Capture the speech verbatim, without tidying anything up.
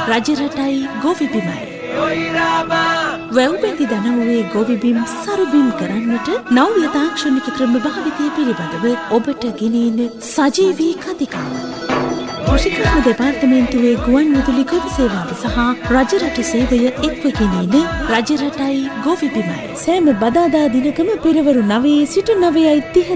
රජරටයි ගොවිබිමයි. වැව්පැති දනව්වේ ගොවිබිම් සරුබිම් කරන්නට නව්‍ය තාක්ෂණික ක්‍රම භාවිතය පිළිබඳව ඔබට ගෙනෙන සජීවී කතිකාව. කෘෂිකර්ම දෙපාර්තමේන්තුවේ ගුවන් විදුලි ගොවි සේවාව සහ රජරට සේවය එක්ව ගෙනෙන රජරටයි ගොවිබිමයි. සෑම බදාදා දිනකම පෙරවරු නවයේ සිට නවයයි තිහ